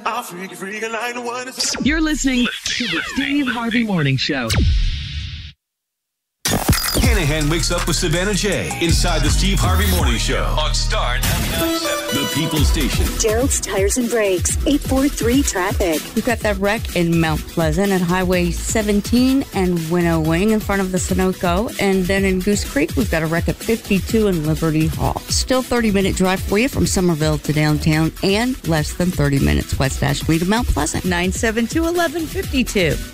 I'll freak like the one that's... You're listening to the Steve Harvey Morning Show. Hanahan wakes up with Savannah J. inside the Steve Harvey Morning Show on Star 99.7, the People's Station. Gerald's Tires and Brakes, 843 traffic. We've got that wreck in Mount Pleasant at Highway 17 and Winnow Wing in front of the Sunoco. And then in Goose Creek, we've got a wreck at 52 and Liberty Hall. Still 30-minute drive for you from Somerville to downtown and less than 30 minutes West Ashley to Mount Pleasant. 972-1152.